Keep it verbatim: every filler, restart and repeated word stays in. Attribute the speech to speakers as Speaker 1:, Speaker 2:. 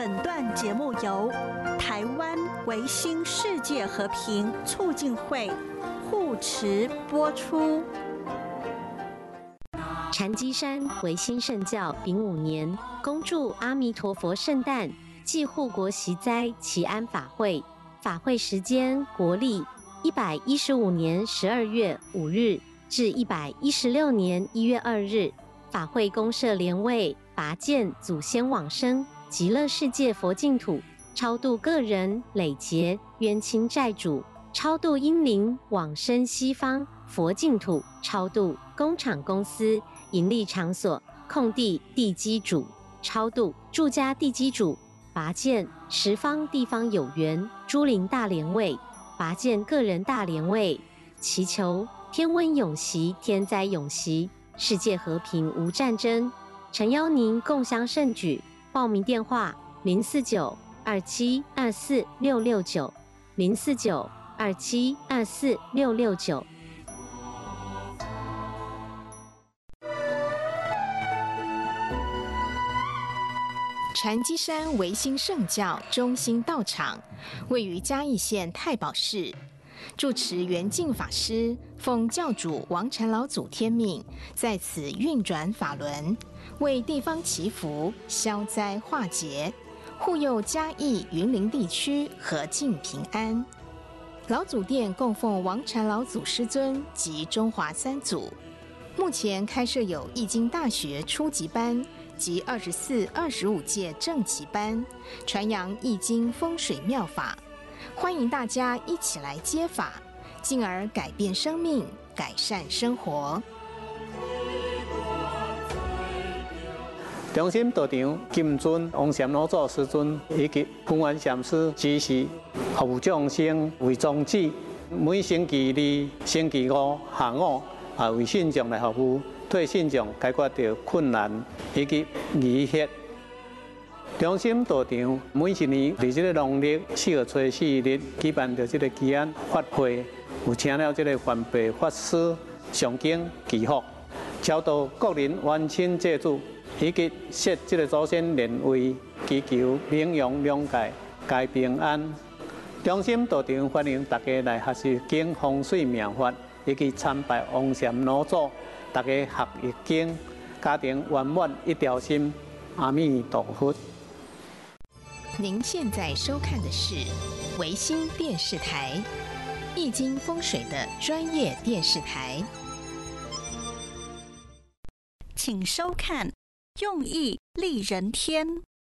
Speaker 1: 本段节目由台湾维新世界和平促进会护持播出。
Speaker 2: 禅机山维新圣教丙午年，恭祝阿弥陀佛圣诞暨护国息灾祈安法会。法会时间国历一百一十五年十二月五日至一百一十六年一月二日。法会公设莲位，拔剑祖先往生极乐世界佛净土，超度个人累劫冤亲债主，超度阴灵往生西方佛净土，超度工厂公司营利场所空地地基主，超度住家地基主，拔剑十方地方有缘诸灵大莲位，拔剑个人大莲位，祈求天温永息，天灾永息，世界和平无战争。诚邀您共襄盛举，报名电话零四九二七二四六六九零四九二七二四六六九。
Speaker 3: 禅机山维新圣教中心道场位于嘉义县太保市，住持圆净法师奉教主王禅老祖天命，在此运转法轮，为地方祈福、消灾化劫，护佑嘉义、云林地区和静平安。老祖殿供奉王禅老祖师尊及中华三祖，目前开设有易经大学初级班及二十四、二十五届正旗班，传扬易经风水妙法，欢迎大家一起来接法，进而改变生命，改善生活。
Speaker 4: 中心道场金尊王禅老祖师尊以及普元禅师指示，服务众生为宗旨。每星期二、星期五下午啊，为信众来服务，替信众解决掉困难以及疑惑。中心道场每一年伫这个农历四月初四日举办着这个祈安法会，有请了这个环备法师上经祈福，超度国人冤亲债主，以及设这个祖先莲位，祈求名扬两界，皆平安。中心道场欢迎大家来学习经风水妙法，以及参拜王禅老祖，大家学易经，家庭圆满一条心。阿弥陀佛。
Speaker 3: 您现在收看的是维新电视台，易经风水的专业电视台。
Speaker 1: 请收看《用意利人天》。